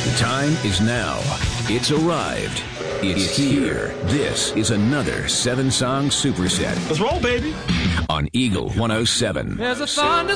The time is now. It's arrived. It's here. This is another 7-song superset. Let's roll, baby. On Eagle 107. There's a thunder